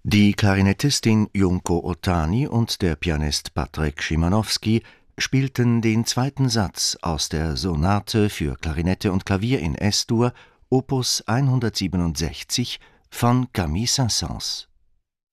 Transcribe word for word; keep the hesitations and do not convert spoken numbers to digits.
Die Klarinettistin Junko Otani und der Pianist Patryk Szymanowski spielten den zweiten Satz aus der Sonate für Klarinette und Klavier in Es-Dur, Opus hundertsiebenundsechzig von Camille Saint-Saëns.